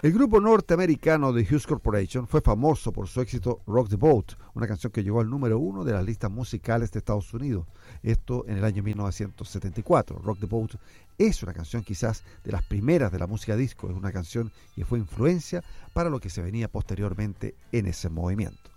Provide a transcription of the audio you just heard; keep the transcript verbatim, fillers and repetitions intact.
El grupo norteamericano The Hues Corporation fue famoso por su éxito Rock the Boat, una canción que llegó al número uno de las listas musicales de Estados Unidos, esto en el año mil novecientos setenta y cuatro. Rock the Boat es una canción quizás de las primeras de la música disco, es una canción que fue influencia para lo que se venía posteriormente en ese movimiento.